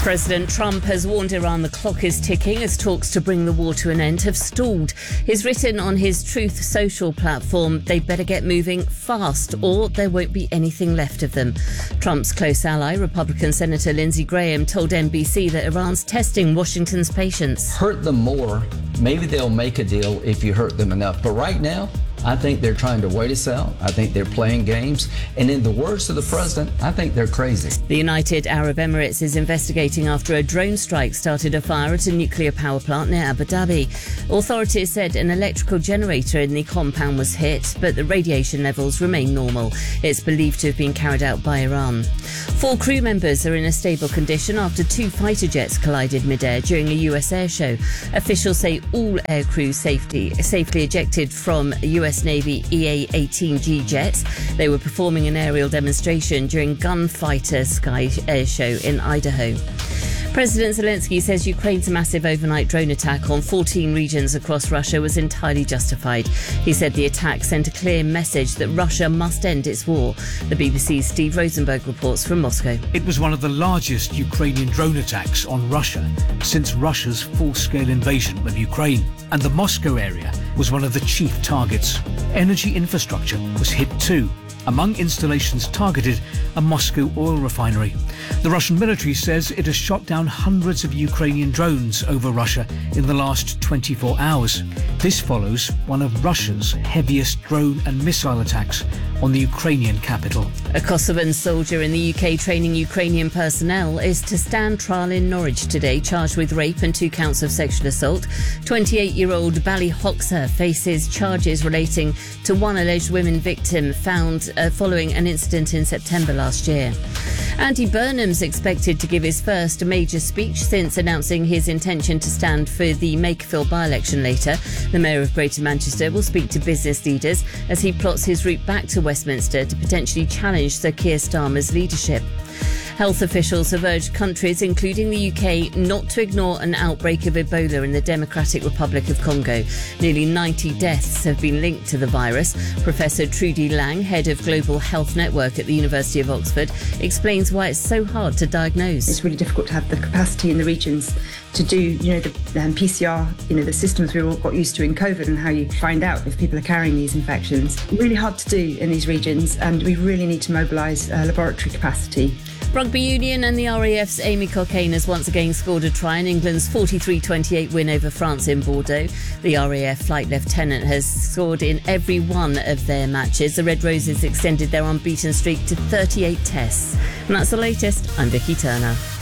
President Trump has warned Iran the clock is ticking as talks to bring the war to an end have stalled. He's written on his Truth Social platform, they better get moving fast or there won't be anything left of them. Trump's close ally, Republican Senator Lindsey Graham, told NBC that Iran's testing Washington's patience. Hurt them more, maybe they'll make a deal if you hurt them enough. But right now, I think they're trying to wait us out. I think they're playing games. And in the words of the president, I think they're crazy. The United Arab Emirates is investigating after a drone strike started a fire at a nuclear power plant near Abu Dhabi. Authorities said an electrical generator in the compound was hit, but the radiation levels remain normal. It's believed to have been carried out by Iran. 4 crew members are in a stable condition after 2 fighter jets collided mid-air during a US air show. Officials say all air crew safely ejected from US Navy EA-18G jets. They were performing an aerial demonstration during Gunfighter Sky Air Show in Idaho. President Zelensky says Ukraine's massive overnight drone attack on 14 regions across Russia was entirely justified. He said the attack sent a clear message that Russia must end its war. The BBC's Steve Rosenberg reports from Moscow. It was one of the largest Ukrainian drone attacks on Russia since Russia's full-scale invasion of Ukraine. And the Moscow area was one of the chief targets. Energy infrastructure was hit too. Among installations targeted, a Moscow oil refinery. The Russian military says it has shot down hundreds of Ukrainian drones over Russia in the last 24 hours. This follows one of Russia's heaviest drone and missile attacks on the Ukrainian capital. A Kosovan soldier in the UK training Ukrainian personnel is to stand trial in Norwich today, charged with rape and 2 counts of sexual assault. 28-year-old Bally Hoxha faces charges relating to one alleged women victim found following an incident in September last year. Andy Burnham's expected to give his first major speech since announcing his intention to stand for the Makerfield by-election later. The Mayor of Greater Manchester will speak to business leaders as he plots his route back to Westminster to potentially challenge Sir Keir Starmer's leadership. Health officials have urged countries, including the UK, not to ignore an outbreak of Ebola in the Democratic Republic of Congo. Nearly 90 deaths have been linked to the virus. Professor Trudy Lang, head of Global Health Network at the University of Oxford, explains why it's so hard to diagnose. It's really difficult to have the capacity in the regions to do, the PCR, the systems we all got used to in COVID and how you find out if people are carrying these infections. Really hard to do in these regions, and we really need to mobilise laboratory capacity. Rugby Union and the RAF's Amy Cockaine has once again scored a try in England's 43-28 win over France in Bordeaux. The RAF flight lieutenant has scored in every one of their matches. The Red Roses extended their unbeaten streak to 38 tests. And that's the latest. I'm Vicky Turner.